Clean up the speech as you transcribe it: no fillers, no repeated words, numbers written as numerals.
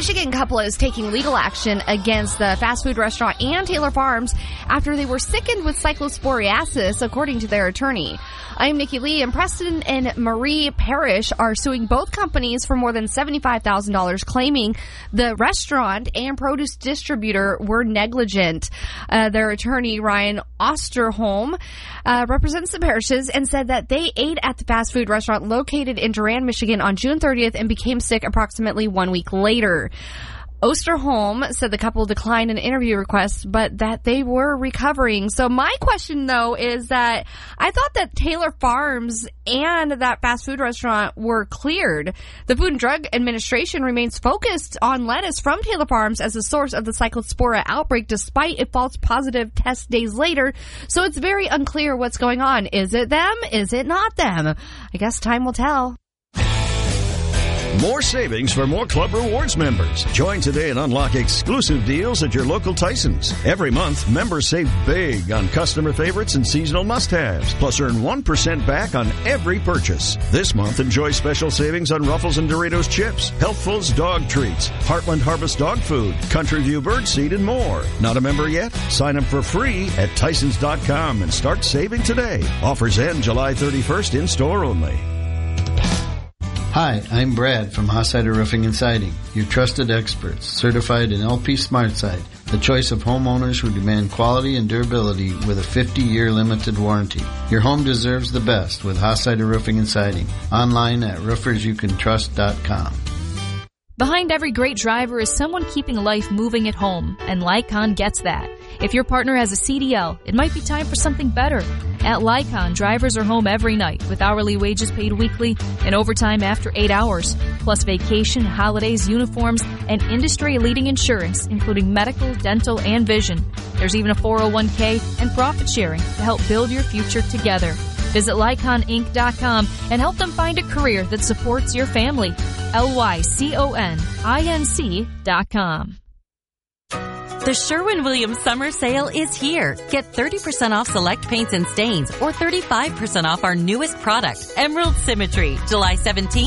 Michigan couple is taking legal action against the fast food restaurant and Taylor Farms after they were sickened with cyclosporiasis, according to their attorney. I'm Nikki Lee, and Preston and Marie Parrish are suing both companies for more than $75,000, claiming the restaurant and produce distributor were negligent. Their attorney, Ryan Osterholm, represents the Parrishes and said that they ate at the fast food restaurant located in Durand, Michigan on June 30th and became sick approximately 1 week later. Osterholm said the couple declined an interview request, but that they were recovering. So my question, though, is that I thought that Taylor Farms and that fast food restaurant were cleared. The Food and Drug Administration remains focused on lettuce from Taylor Farms as a source of the Cyclospora outbreak, despite a false positive test days later. So it's very unclear what's going on. Is it them? Is it not them? I guess time will tell. More savings for more Club Rewards members. Join today and unlock exclusive deals at your local Tysons. Every month, members save big on customer favorites and seasonal must-haves, plus earn 1% back on every purchase. This month, enjoy special savings on Ruffles and Doritos chips, Healthful's dog treats, Heartland Harvest dog food, Country View birdseed, and more. Not a member yet? Sign up for free at Tysons.com and start saving today. Offers end July 31st, in-store only. Hi, I'm Brad from Hossider Roofing and Siding, your trusted experts, certified in LP SmartSide, the choice of homeowners who demand quality and durability with a 50-year limited warranty. Your home deserves the best with Hossider Roofing and Siding. Online at roofersyoucantrust.com. Behind every great driver is someone keeping life moving at home, and Lycon gets that. If your partner has a CDL, it might be time for something better. At Lycon, drivers are home every night with hourly wages paid weekly and overtime after 8 hours, plus vacation, holidays, uniforms, and industry-leading insurance, including medical, dental, and vision. There's even a 401k and profit sharing to help build your future together. Visit LyconInc.com and help them find a career that supports your family. LYCONINC.com. The Sherwin-Williams Summer Sale is here. Get 30% off select paints and stains or 35% off our newest product, Emerald Symmetry, July 17th